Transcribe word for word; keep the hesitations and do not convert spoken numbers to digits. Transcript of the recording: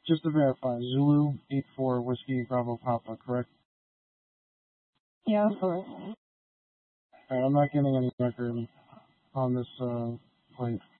Just to verify, Zulu eight four Whiskey Bravo Papa, correct? Yeah, correct. Alright, I'm not getting any record on this uh, plate.